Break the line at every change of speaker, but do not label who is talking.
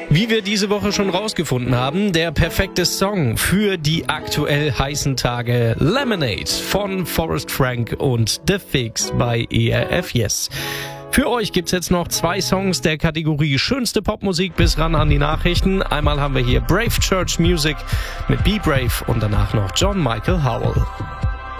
Wie wir diese Woche schon rausgefunden haben, der perfekte Song für die aktuell heißen Tage: Lemonade von Forrest Frank und The Fix bei ERF Yes. Für euch gibt's jetzt noch 2 Songs der Kategorie schönste Popmusik bis ran an die Nachrichten. Einmal haben wir hier Brave Church Music mit Be Brave und danach noch John Michael Howell.